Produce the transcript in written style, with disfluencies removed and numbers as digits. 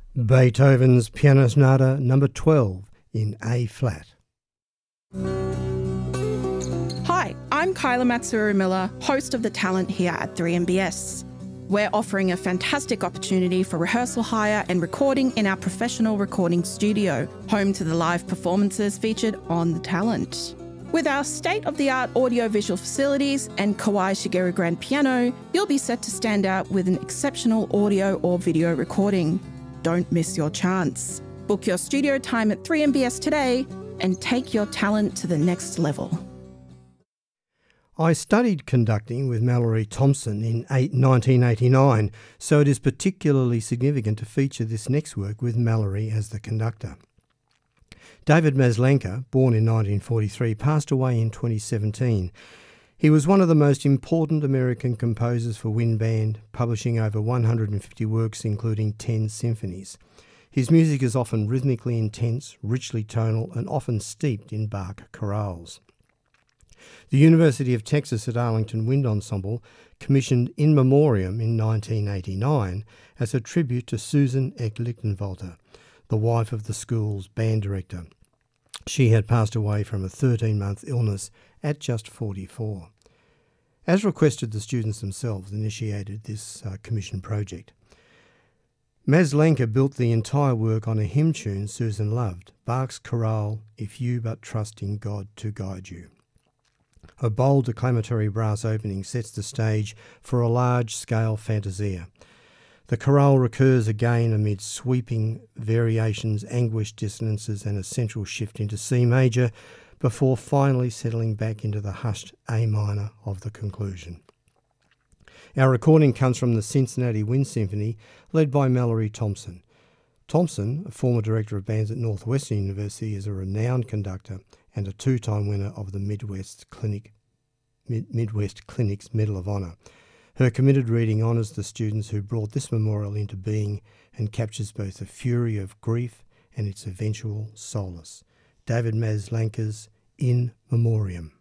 Beethoven's Piano Sonata number 12 in A-flat. Hi, I'm Kyla Matsuru-Miller, host of The Talent here at 3MBS. We're offering a fantastic opportunity for rehearsal hire and recording in our professional recording studio, home to the live performances featured on The Talent. With our state-of-the-art audio-visual facilities and Kawai Shigeru grand piano, you'll be set to stand out with an exceptional audio or video recording. Don't miss your chance. Book your studio time at 3MBS today and take your talent to the next level. I studied conducting with Mallory Thompson in 1989, so it is particularly significant to feature this next work with Mallory as the conductor. David Maslanka, born in 1943, passed away in 2017. He was one of the most important American composers for wind band, publishing over 150 works including 10 symphonies. His music is often rhythmically intense, richly tonal, and often steeped in Bach chorales. The University of Texas at Arlington Wind Ensemble commissioned In Memoriam in 1989 as a tribute to Susan Eck Lichtenwalter, the wife of the school's band director. She had passed away from a 13-month illness at just 44. As requested, the students themselves initiated this commission project. Maslanka built the entire work on a hymn tune Susan loved, Bach's chorale, If You But Trust in God to Guide You. A bold declamatory brass opening sets the stage for a large-scale fantasia. The chorale recurs again amid sweeping variations, anguished dissonances and a central shift into C major before finally settling back into the hushed A minor of the conclusion. Our recording comes from the Cincinnati Wind Symphony, led by Mallory Thompson. Thompson, a former director of bands at Northwestern University, is a renowned conductor and a two-time winner of the Midwest Clinic's Medal of Honor. Her committed reading honours the students who brought this memorial into being and captures both the fury of grief and its eventual solace. David Maslanka's In Memoriam.